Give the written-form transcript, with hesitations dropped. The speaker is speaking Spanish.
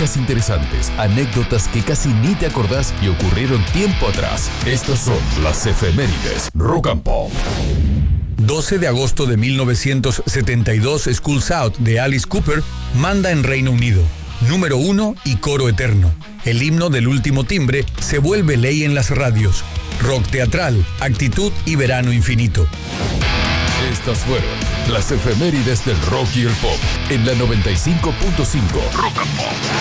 Fechas interesantes, anécdotas que casi ni te acordás y ocurrieron tiempo atrás. Estas son las efemérides Rock and Pop. 12 de agosto de 1972, Schools Out de Alice Cooper manda en Reino Unido. Número 1 y coro eterno. El himno del último timbre se vuelve ley en las radios. Rock teatral, actitud y verano infinito. Estas fueron las efemérides del rock y el pop en la 95.5 Rock and Pop.